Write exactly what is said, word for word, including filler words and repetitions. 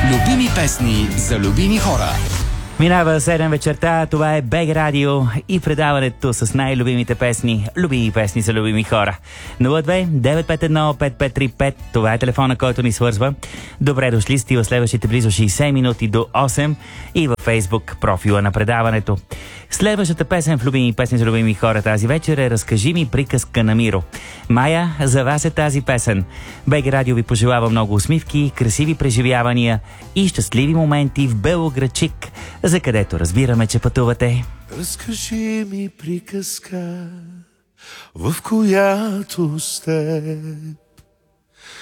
Любими песни за любими хора. Минава седем вечерта, това е БЕГ Радио и предаването с най-любимите песни, любими песни за любими хора. нула две девет пет едно пет пет три пет, това е телефона, който ни свързва. Добре дошли сте в следващите близо шейсет минути до осем и във Фейсбук профила на предаването. Следващата песен в любими песни за любими хора тази вечер е "Разкажи ми приказка на Миро". Майя, за вас е тази песен. БЕГ Радио ви пожелава много усмивки, красиви преживявания и щастливи моменти в Белоградчик, за където разбираме, че пътувате. Разкажи ми приказка, в която сте